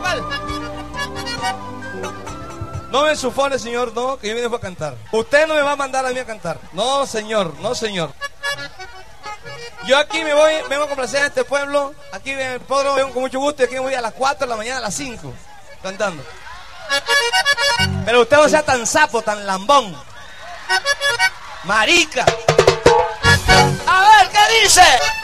¿Cuál? No me ensufone, señor, no, que yo vine a cantar. Usted no me va a mandar a mí a cantar. No, señor, no, señor. Yo aquí vengo a complacer a este pueblo. Aquí en el podro vengo con mucho gusto y aquí me voy a las 4 de la mañana, a las 5, cantando. Pero usted no sea tan sapo, tan lambón. Marica. A ver, ¿qué dice?